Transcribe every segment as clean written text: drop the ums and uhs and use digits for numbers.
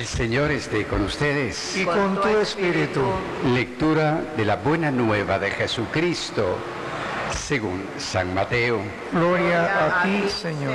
El Señor esté con ustedes. Y con tu espíritu. Lectura de la Buena Nueva de Jesucristo, según San Mateo. Gloria a ti, Señor.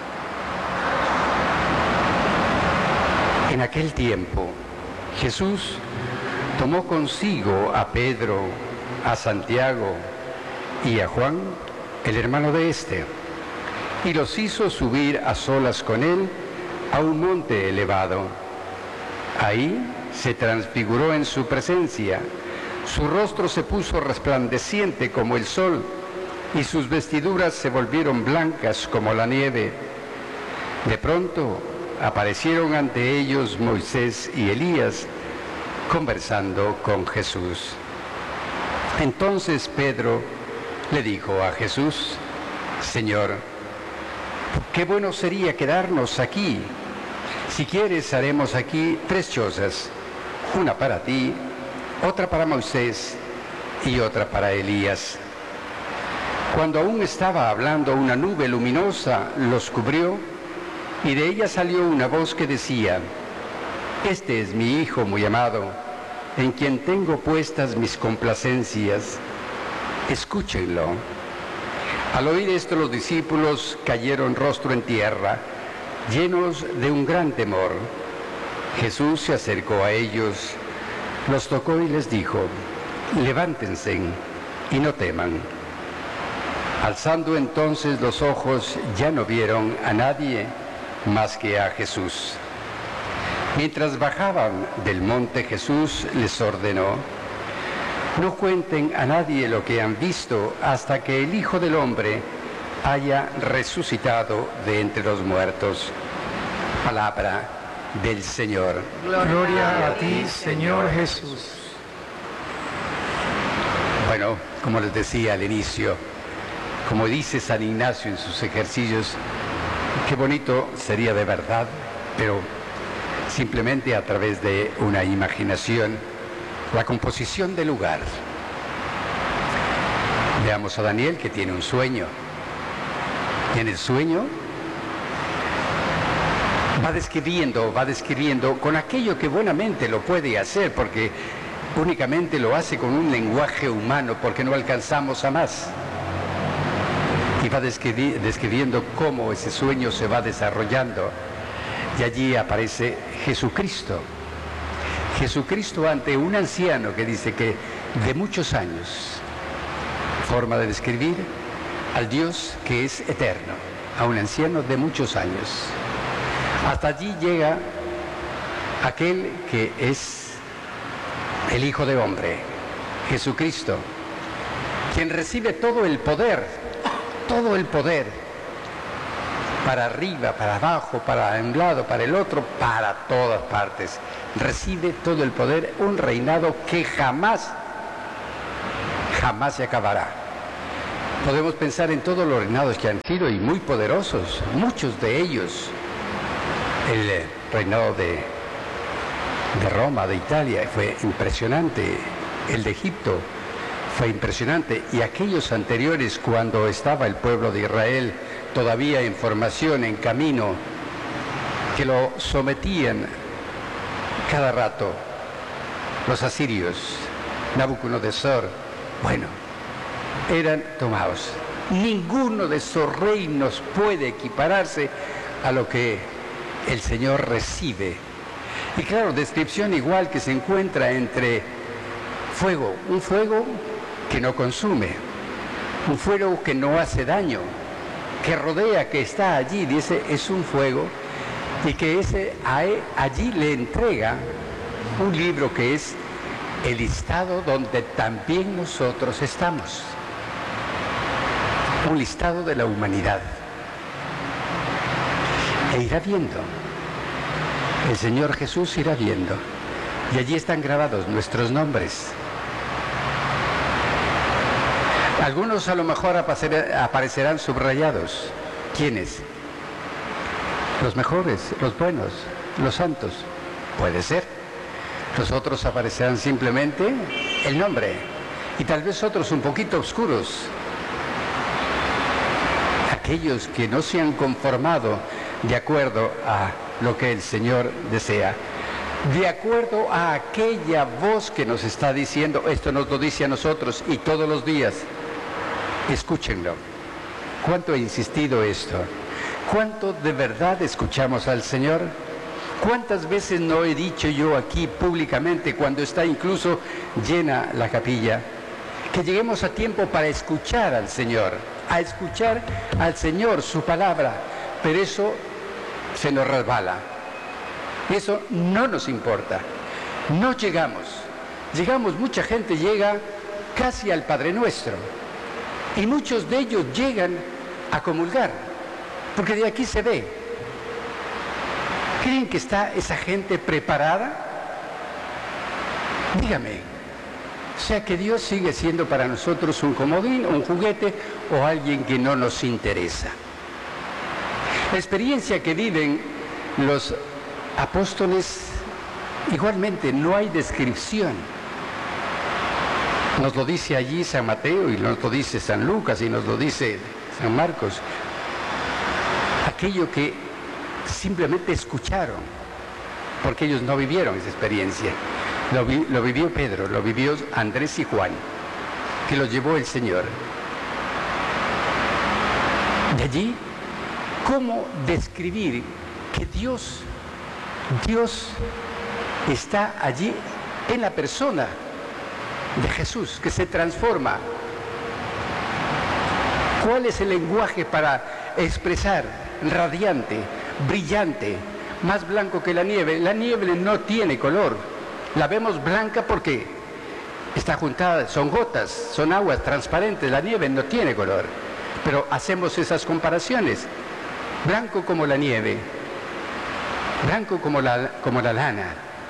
En aquel tiempo, Jesús tomó consigo a Pedro, a Santiago y a Juan, el hermano de este, y los hizo subir a solas con él a un monte elevado. Ahí se transfiguró en su presencia, su rostro se puso resplandeciente como el sol, y sus vestiduras se volvieron blancas como la nieve. De pronto aparecieron ante ellos Moisés y Elías, conversando con Jesús. Entonces Pedro le dijo a Jesús: Señor, qué bueno sería quedarnos aquí. Si quieres, haremos aquí 3 chozas, una para ti, otra para Moisés y otra para Elías. Cuando aún estaba hablando, una nube luminosa los cubrió, y de ella salió una voz que decía: Este es mi Hijo muy amado, en quien tengo puestas mis complacencias. Escúchenlo. Al oír esto, los discípulos cayeron rostro en tierra, llenos de un gran temor. Jesús se acercó a ellos, los tocó y les dijo: Levántense y no teman. Alzando entonces los ojos, ya no vieron a nadie más que a Jesús. Mientras bajaban del monte, Jesús les ordenó: No cuenten a nadie lo que han visto hasta que el Hijo del Hombre haya resucitado de entre los muertos. Palabra del Señor. Gloria a ti, Señor Jesús. Bueno, como les decía al inicio, como dice San Ignacio en sus ejercicios, qué bonito sería de verdad, pero simplemente a través de una imaginación, la composición del lugar. Veamos a Daniel, que tiene un sueño. Y en el sueño va describiendo con aquello que buenamente lo puede hacer, porque únicamente lo hace con un lenguaje humano, porque no alcanzamos a más. Y va describiendo cómo ese sueño se va desarrollando. Y allí aparece Jesucristo. Jesucristo ante un anciano que dice que de muchos años. Forma de describir al Dios que es eterno, a un anciano de muchos años. Hasta allí llega aquel que es el Hijo de Hombre, Jesucristo, quien recibe todo el poder, para arriba, para abajo, para un lado, para el otro, para todas partes. Recibe todo el poder, un reinado que jamás se acabará. Podemos pensar en todos los reinados que han sido y muy poderosos, muchos de ellos. El reinado de Roma, de Italia, fue impresionante. El de Egipto fue impresionante. Y aquellos anteriores, cuando estaba el pueblo de Israel todavía en formación, en camino, que lo sometían cada rato, los asirios, Nabucodonosor, bueno, eran tomados. Ninguno de esos reinos puede equipararse a lo que el Señor recibe. Y claro, descripción igual que se encuentra entre fuego, un fuego que no consume, un fuego que no hace daño, que rodea, que está allí, dice, es un fuego, y que allí le entrega un libro que es el listado donde también nosotros estamos. Un listado de la humanidad. E irá viendo. El Señor Jesús irá viendo. Y allí están grabados nuestros nombres. Algunos a lo mejor aparecerán subrayados. ¿Quiénes? Los mejores, los buenos, los santos. Puede ser. Los otros aparecerán simplemente el nombre. Y tal vez otros un poquito oscuros. Aquellos que no se han conformado de acuerdo a lo que el Señor desea. de acuerdo a aquella voz que nos está diciendo. Esto nos lo dice a nosotros y todos los días. Escúchenlo. ¿Cuánto he insistido esto? ¿Cuánto de verdad escuchamos al Señor? ¿Cuántas veces no he dicho yo aquí públicamente, cuando está incluso llena la capilla, que lleguemos a tiempo para escuchar al Señor, su palabra? Pero eso se nos resbala. Eso no nos importa. No llegamos. Mucha gente llega casi al Padre Nuestro. Y muchos de ellos llegan a comulgar, porque de aquí se ve. ¿Creen que está esa gente preparada? Dígame. O sea, que Dios sigue siendo para nosotros un comodín, un juguete o alguien que no nos interesa. La experiencia que viven los apóstoles, igualmente no hay descripción. Nos lo dice allí San Mateo y nos lo dice San Lucas y nos lo dice San Marcos. Aquello que simplemente escucharon, porque ellos no vivieron esa experiencia. Lo vivió Pedro, lo vivió Andrés y Juan, que los llevó el Señor. De allí, ¿cómo describir que Dios está allí en la persona de Jesús, que se transforma? ¿Cuál es el lenguaje para expresar radiante, brillante, más blanco que la nieve? La nieve no tiene color, la vemos blanca porque está juntada, son gotas, son aguas transparentes, la nieve no tiene color, pero hacemos esas comparaciones. Blanco como la nieve, blanco como la lana.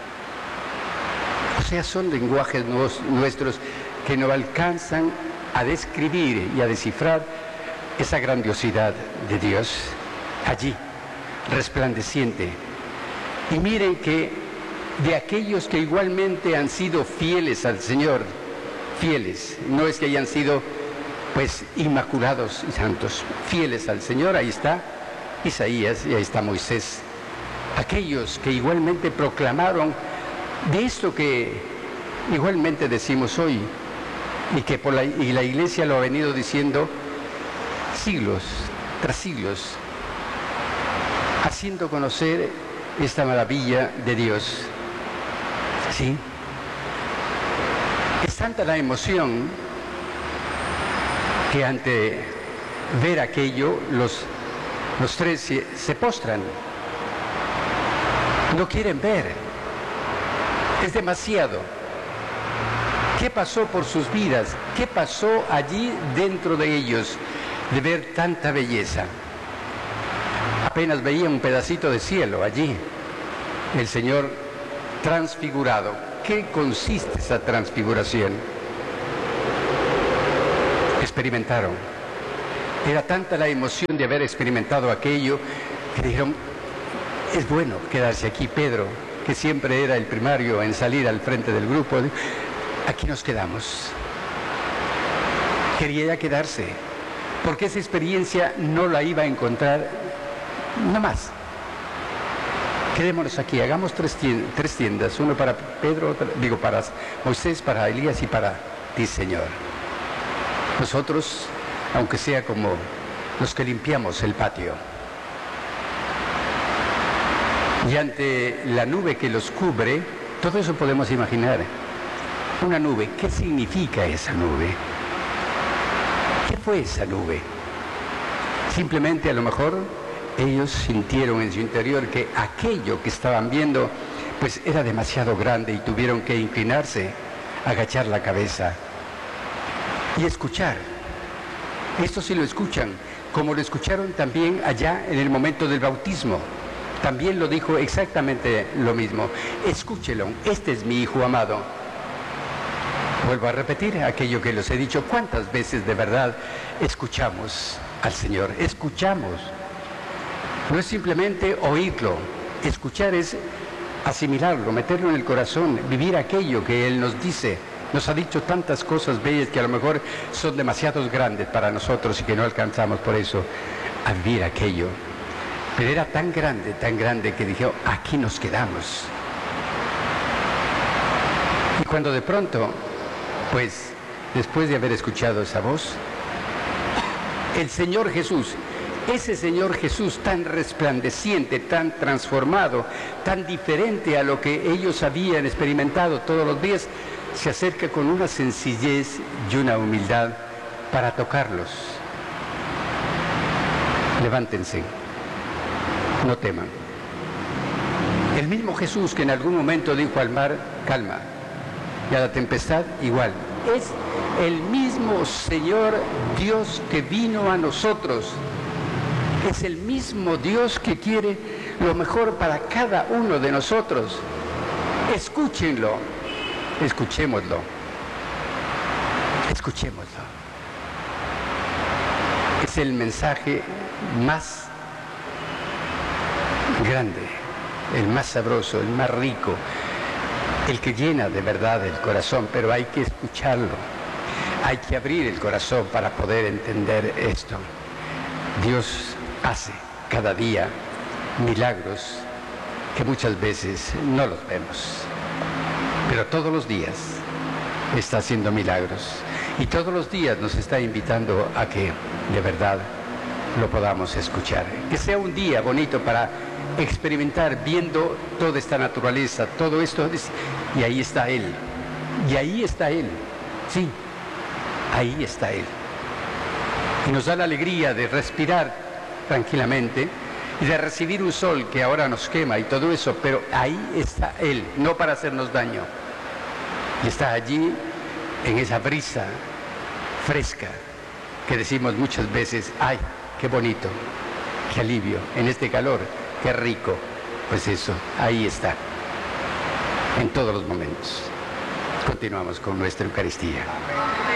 O sea, son lenguajes nuestros que no alcanzan a describir y a descifrar esa grandiosidad de Dios allí, resplandeciente. Y miren que de aquellos que igualmente han sido fieles al Señor, fieles, no es que hayan sido pues inmaculados y santos, fieles al Señor, ahí está Isaías y ahí está Moisés. Aquellos que igualmente proclamaron de esto que igualmente decimos hoy y que y la Iglesia lo ha venido diciendo siglos tras siglos, haciendo conocer esta maravilla de Dios. ¿Sí? Es tanta la emoción que ante ver aquello los tres se postran. No quieren ver. Es demasiado. ¿Qué pasó por sus vidas? ¿Qué pasó allí dentro de ellos de ver tanta belleza? Apenas veía un pedacito de cielo allí. El Señor transfigurado. ¿Qué consiste esa transfiguración? Experimentaron. Era tanta la emoción de haber experimentado aquello que dijeron, es bueno quedarse aquí. Pedro, que siempre era el primario en salir al frente del grupo, aquí nos quedamos. Quería ya quedarse, porque esa experiencia no la iba a encontrar nada más. Quedémonos aquí, hagamos tres tiendas, uno para Pedro, para Moisés, para Elías y para ti, Señor. Nosotros, aunque sea como los que limpiamos el patio. Y ante la nube que los cubre, todo eso podemos imaginar. Una nube, ¿qué significa esa nube? ¿Qué fue esa nube? Simplemente a lo mejor ellos sintieron en su interior que aquello que estaban viendo pues era demasiado grande y tuvieron que inclinarse, agachar la cabeza y escuchar. Esto sí lo escuchan, como lo escucharon también allá en el momento del bautismo. También lo dijo exactamente lo mismo. Escúchelo, este es mi Hijo amado. Vuelvo a repetir aquello que les he dicho. ¿Cuántas veces de verdad escuchamos al Señor? Escuchamos. No es simplemente oírlo. Escuchar es asimilarlo, meterlo en el corazón, vivir aquello que Él nos dice. Nos ha dicho tantas cosas bellas que a lo mejor son demasiado grandes para nosotros y que no alcanzamos por eso a vivir aquello. Pero era tan grande que dijo, aquí nos quedamos. Y cuando de pronto, pues, después de haber escuchado esa voz, el Señor Jesús, ese Señor Jesús tan resplandeciente, tan transformado, tan diferente a lo que ellos habían experimentado todos los días, se acerca con una sencillez y una humildad para tocarlos. Levántense, no teman. El mismo Jesús que en algún momento dijo al mar, calma, y a la tempestad igual. Es el mismo Señor Dios que vino a nosotros. Es el mismo Dios que quiere lo mejor para cada uno de nosotros. Escúchenlo, escuchémoslo, escuchémoslo. Es el mensaje más grande, el más sabroso, el más rico, el que llena de verdad el corazón, pero hay que escucharlo. Hay que abrir el corazón para poder entender esto. Dios hace cada día milagros que muchas veces no los vemos, pero todos los días está haciendo milagros y todos los días nos está invitando a que de verdad lo podamos escuchar. Que sea un día bonito para experimentar viendo toda esta naturaleza, todo esto, y ahí está Él, y ahí está Él, sí, ahí está Él. Y nos da la alegría de respirar tranquilamente y de recibir un sol que ahora nos quema y todo eso, pero ahí está Él, no para hacernos daño. Y está allí en esa brisa fresca que decimos muchas veces, ¡ay, qué bonito, qué alivio! En este calor, qué rico. Pues eso, ahí está, en todos los momentos. Continuamos con nuestra Eucaristía.